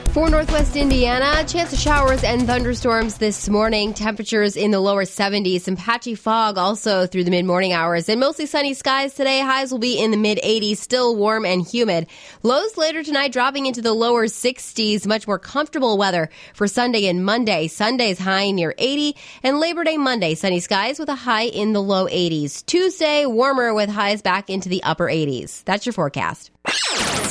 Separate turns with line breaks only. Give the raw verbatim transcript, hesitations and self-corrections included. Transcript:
For Northwest Indiana, chance of showers and thunderstorms this morning. Temperatures in the lower seventies. Some patchy fog also through the mid-morning hours. And mostly sunny skies today. Highs will be in the mid-eighties, still warm and humid. Lows later tonight dropping into the lower sixties. Much more comfortable weather for Sunday and Monday. Sunday's high near eighty. And Labor Day Monday, sunny skies with a high in the low eighties. Tuesday, warmer with highs back into the upper eighties. That's your forecast.